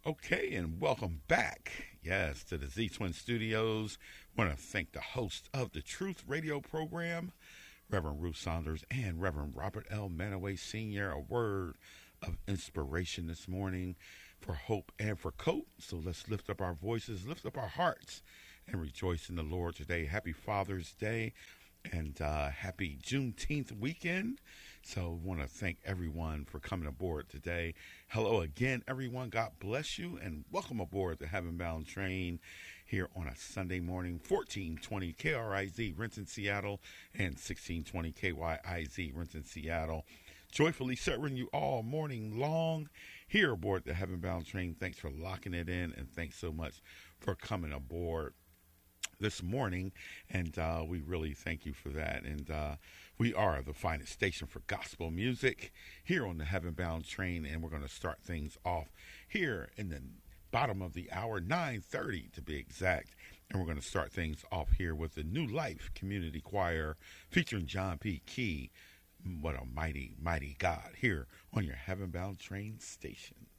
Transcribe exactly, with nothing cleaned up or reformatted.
Okay, and welcome back, yes, to the Z Twin Studios. Want to thank the host of the Truth Radio program, Reverend Ruth Saunders, and Reverend Robert L. Manaway Senior A word of inspiration this morning for hope and for coat. So let's lift up our voices, lift up our hearts, and rejoice in the Lord today. Happy Father's Day and uh, happy Juneteenth weekend. So I want to thank everyone for coming aboard today. Hello again, everyone. God bless you, and welcome aboard the Heaven Bound Train here on a Sunday morning, fourteen twenty K R I Z, Renton, Seattle, and sixteen twenty K Y I Z, Renton, Seattle. Joyfully serving you all morning long here aboard the Heaven Bound Train. Thanks for locking it in, and thanks so much for coming aboard this morning, and uh, we really thank you for that. And uh, we are the finest station for gospel music here on the Heaven Bound Train, and we're going to start things off here in the bottom of the hour, nine thirty to be exact, and we're going to start things off here with the New Life Community Choir featuring John P. Key. What a mighty, mighty God here on your Heaven Bound Train station.